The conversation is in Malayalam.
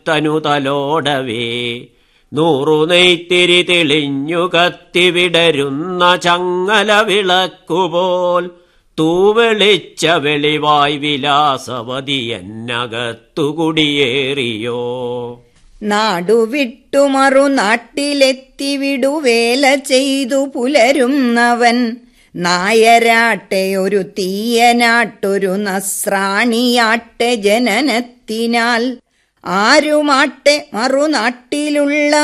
തനുതലോടവേ 100 നെയ്ത്തിരി തെളിഞ്ഞു കത്തിവിടരുന്ന ചങ്ങല വിളക്കുപോൽ തൂവെളിച്ച വെളിവായ് വിലാസവതി എന്നകത്തുകുടിയേറിയോ. നാടുവിട്ടു മറുനാട്ടിലെത്തി വിടുവേല ചെയ്തു പുലരുന്നവൻ നായരാട്ടെ ഒരു തീയനാട്ടൊരു നസ്രാണിയാട്ടെ ജനനത്തിനാൽ ആരുമാട്ടെ മറുനാട്ടിലുള്ള